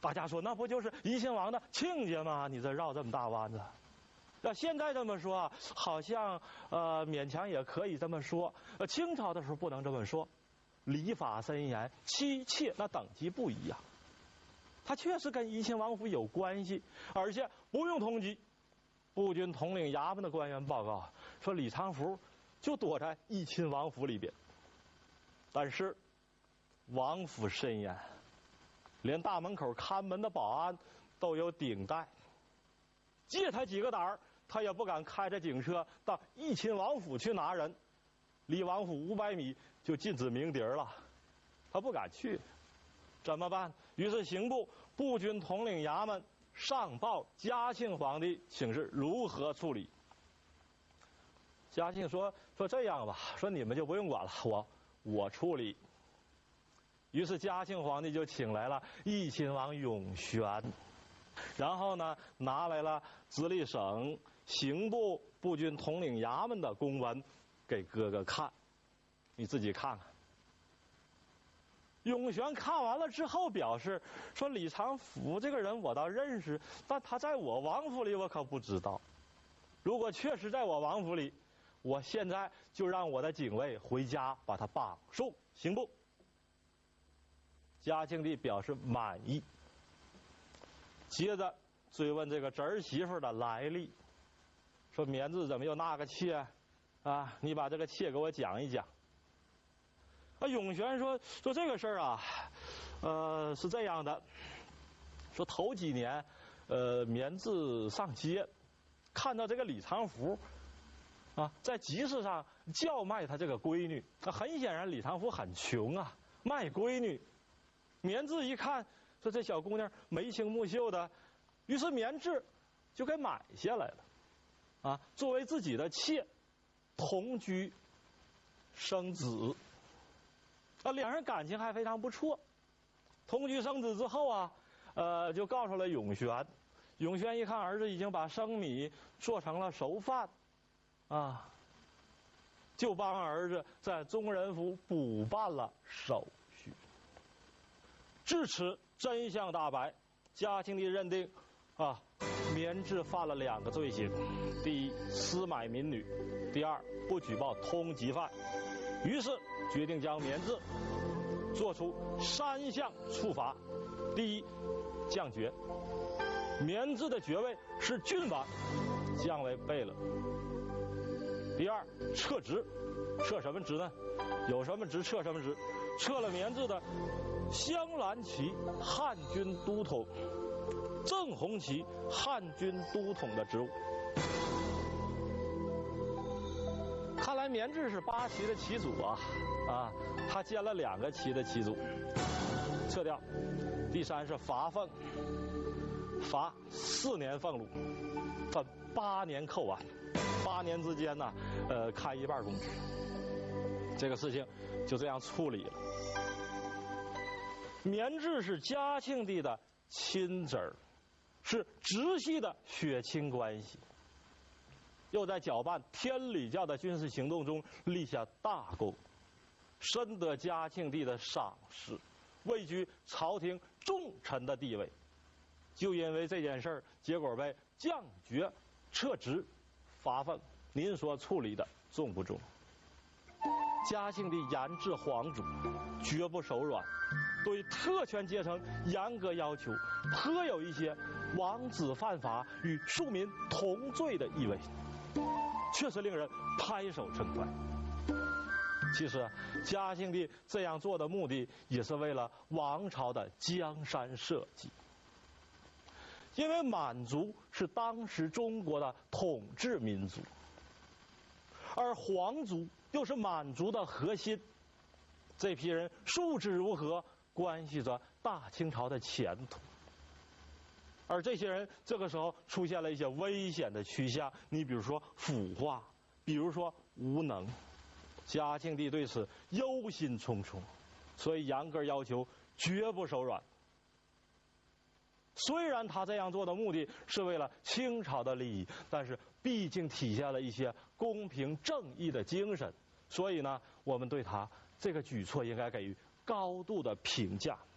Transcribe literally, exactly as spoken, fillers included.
大家说那不就是怡亲王的亲家吗？你这绕这么大弯子。那现在这么说，好像呃勉强也可以这么说。呃，清朝的时候不能这么说，礼法森严，妻妾那等级不一样。他确实跟怡亲王府有关系，而且不用通缉。步军统领衙门的官员报告说，李长福就躲在怡亲王府里边。但是王府森严，连大门口看门的保安都有顶戴，借他几个胆儿，他也不敢开着警车到怡亲王府去拿人。离王府五百米就禁止鸣笛了，他不敢去，怎么办？于是刑部步军统领衙门上报嘉庆皇帝，请示如何处理。嘉庆说说这样吧，说你们就不用管了，我我处理。于是嘉庆皇帝就请来了怡亲王永璇，然后呢拿来了直隶省刑部步军统领衙门的公文给哥哥看，你自己看看。永璇看完了之后表示说，李长福这个人我倒认识，但他在我王府里我可不知道。如果确实在我王府里，我现在就让我的警卫回家把他绑送刑部。嘉庆帝表示满意，接着追问这个侄儿媳妇的来历，说棉字怎么又纳个妾啊？你把这个妾给我讲一讲。啊，永璇说说这个事儿啊，呃，是这样的，说头几年，呃，棉字上街，看到这个李长福啊，在集市上叫卖他这个闺女。那很显然，李长福很穷啊，卖闺女。棉字一看，说这小姑娘眉清目秀的，于是棉质就给买下来了，啊，作为自己的妾，同居生子。啊，两人感情还非常不错。同居生子之后啊，呃，就告诉了永璇。永璇一看儿子已经把生米做成了熟饭，啊，就帮儿子在宗人府补办了手续。至此真相大白，嘉庆帝认定啊，棉质犯了两个罪行：第一，私买民女；第二，不举报通缉犯。于是决定将棉质做出三项处罚：第一，降爵，棉质的爵位是郡王，降为贝勒；第二，撤职，撤什么职呢？有什么职撤什么职，撤了棉质的镶蓝旗汉军都统、正红旗汉军都统的职务。看来棉质是八旗的旗主啊，啊，他兼了两个旗的旗主，撤掉。第三是罚俸，罚四年俸禄，分八年扣完，八年之间呢，呃，开一半工资。这个事情就这样处理了。棉质是嘉庆帝的亲侄儿，是直系的血亲关系。又在搅拌天理教的军事行动中立下大功，深得嘉庆帝的赏识，位居朝廷重臣的地位。就因为这件事儿，结果被降爵、撤职、罚俸。您说处理的重不重？嘉庆帝严治皇族，绝不手软，对特权阶层严格要求，颇有一些王子犯法与庶民同罪的意味。确实令人拍手称快。其实嘉庆帝这样做的目的也是为了王朝的江山社稷，因为满族是当时中国的统治民族，而皇族又是满族的核心，这批人素质如何，关系着大清朝的前途。而这些人这个时候出现了一些危险的趋向，你比如说腐化，比如说无能。嘉庆帝对此忧心忡忡，所以严格要求绝不手软。虽然他这样做的目的是为了清朝的利益，但是毕竟体现了一些公平正义的精神，所以呢，我们对他这个举措应该给予高度的评价。